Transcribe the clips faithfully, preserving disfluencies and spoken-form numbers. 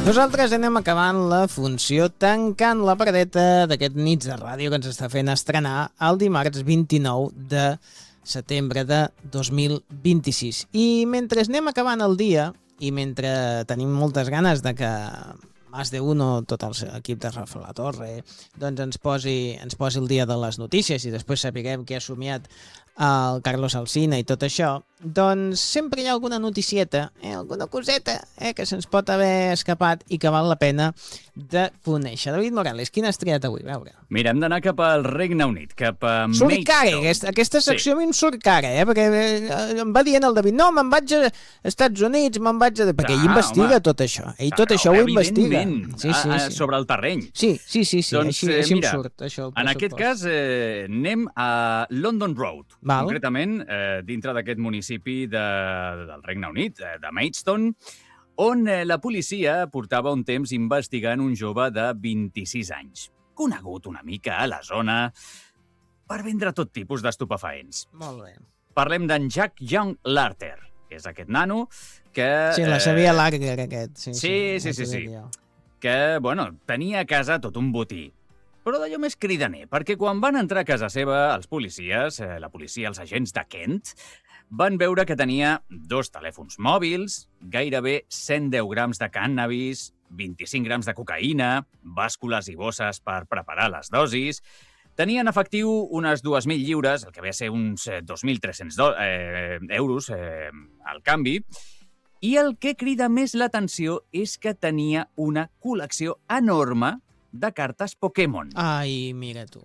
Nosaltres anem acabant la funció tancant la paradeta d'aquest nits de ràdio que ens està fent estrenar el dimarts vint-i-nou de setembre de dos mil vint-i-sis. I mentre anem acabant el dia i mentre tenim moltes ganes de que Más de Uno, tot l'equip de Rafa La Torre, doncs ens posi, ens posi el dia de les notícies i després sapiguem què ha somiat el Carlos Alsina i tot això, doncs sempre hi ha alguna noticieta, eh, alguna coseta eh, que se'ns pot haver escapat i que val la pena de conèixer. David Morales, quina has triat avui? A veure. Mira, hem d'anar cap al Regne Unit, cap a surt cara, Maidstone. aquesta, aquesta secció sí. A mi em surt cara, eh, perquè eh, em va dient el David, no, me'n vaig a Estats Units, me'n vaig a... Perquè ah, ell investiga home. tot això, ell tot ah, això ho investiga. Sí, sí, sí. Sobre el terreny. Sí, sí, sí, sí. Doncs, així, així mira, em surt això. En aquest cas eh, anem a London Road, Val. concretament eh, dintre d'aquest municipi de, del Regne Unit, eh, de Maidstone, on eh, la policia portava un temps investigant un jove de vint-i-sis anys, conegut una mica a la zona per vendre tot tipus d'estupefaents. Molt bé. Parlem d'en Jack Young Larter, que és aquest nano que... Sí, la sabia eh... Larter, aquest. Sí, sí, sí, sí. sí, sí. Que, bueno, tenia a casa tot un botí. Però d'allò més cridaner, perquè quan van entrar a casa seva, els policies, eh, la policia, els agents de Kent, van veure que tenia dos telèfons mòbils, gairebé cent deu grams de cànnabis, vint-i-cinc grams de cocaïna, bàscules i bosses per preparar les dosis. Tenia en efectiu unes dues mil lliures, el que ve a ser uns dos mil tres-cents eh, euros eh, al canvi. I el que crida més l'atenció és que tenia una col·lecció enorme de cartes Pokémon. Ai, mira tu.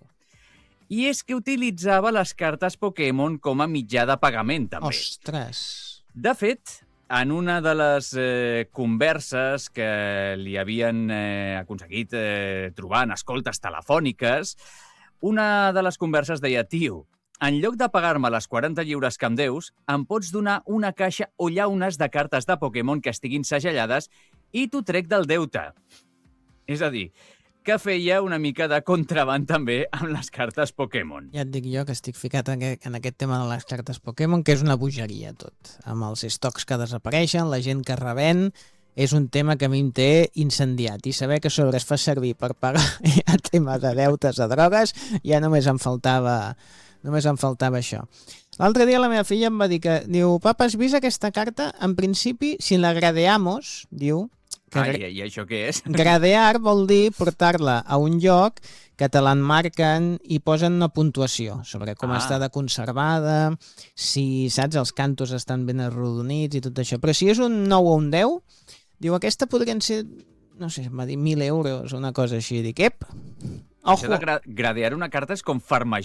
I és que utilitzava les cartes Pokémon com a mitjà de pagament, també. Ostres! De fet, en una de les eh, converses que li havien eh, aconseguit eh, trobar en escoltes telefòniques, una de les converses deia, tio, en lloc de pagar-me les quaranta lliures que em deus, em pots donar una caixa o llaunes de cartes de Pokémon que estiguin segellades i t'ho trec del deute. És a dir, que feia una mica de contraband també amb les cartes Pokémon. Ja et dic jo que estic ficat en aquest, en aquest tema de les cartes Pokémon, que és una bogeria tot. Amb els estocs que desapareixen, la gent que revèn, és un tema que a mi em té incendiat. I saber que sobre es fa servir per pagar el tema de deutes de drogues, ja només em faltava... Només em faltava això. L'altre dia la meva filla em va dir que, diu, papa, has vist aquesta carta? En principi, si la gradeamos, diu... Que Ai, i això què és? Gradear vol dir portar-la a un lloc que te l'enmarquen i posen una puntuació sobre com ah. està de conservada, si, saps, els cantos estan ben arrodonits i tot això. Però si és un nou o un deu, diu, aquesta podrien ser, no sé, em va dir mil euros o una cosa així. Dic, ep, ojo. Això de gra gradear una carta és com farmejar